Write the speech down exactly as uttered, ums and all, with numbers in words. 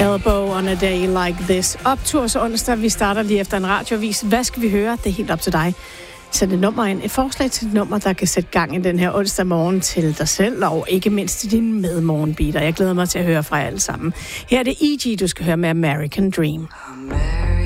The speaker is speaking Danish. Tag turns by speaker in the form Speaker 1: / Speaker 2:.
Speaker 1: Elbow on a day like this. Opturs onsdag, vi starter lige efter en radiovis. Hvad skal vi høre? Det er helt op til dig. Sæt et nummer ind. Et forslag til et nummer, der kan sætte gang i den her onsdag morgen til dig selv, og ikke mindst til din medmorgenbeater. Jeg glæder mig til at høre fra jer alle sammen. Her er det E G, du skal høre med American Dream.
Speaker 2: Amen.